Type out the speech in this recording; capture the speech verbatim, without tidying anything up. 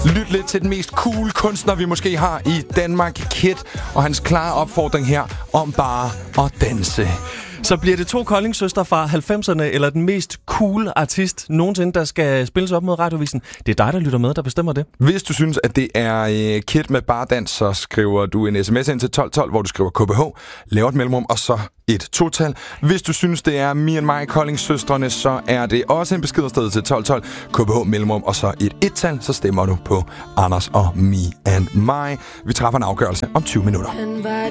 Lyt lidt til den mest cool kunstner, vi måske har i Danmark, Kid, og hans klare opfordring her om bare at danse. Så bliver det to Kolding-søstre fra halvfemserne, eller den mest cool artist nogensinde, der skal spilles op mod Radiovisen. Det er dig, der lytter med, der bestemmer det. Hvis du synes, at det er øh, Kid med bare dans, så skriver du en sms ind til tolv tolv, hvor du skriver K B H, laver et mellemrum, og så et total. Hvis du synes, det er Me and My Kolding-søstrene, så er det også en besked afsted til tolv tolv, K B H mellemrum, og så et et-tal, så stemmer du på Anders og Me and My. Vi træffer en afgørelse om tyve minutter.